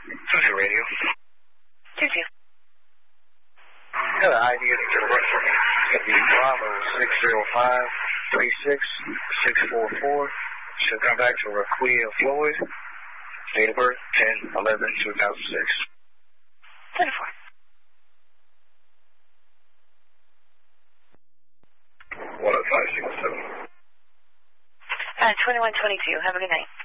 Tuesday radio. Tuesday. Got an idea to get a run for me. It's going to be Bravo 605-36-644. Should come back to Raquia Floyd. Date of birth 10/11/2006. 24. 105-607. 2122. Have a good night.